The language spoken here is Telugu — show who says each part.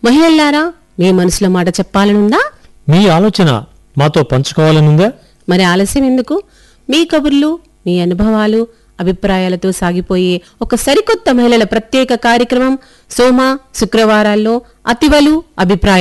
Speaker 1: మహిళల్లారా, మీ మనసులో మాట చెప్పాలనుందా?
Speaker 2: మీ ఆలోచన మాతో పంచుకోవాలనుందా?
Speaker 1: మరి ఆలస్యం ఎందుకు? మీ కబుర్లు, మీ అనుభవాలు, అభిప్రాయాలతో సాగిపోయే ఒక సరికొత్త మహిళల ప్రత్యేక కార్యక్రమం సోమ శుక్రవారాల్లో అతివలు అభిప్రాయం.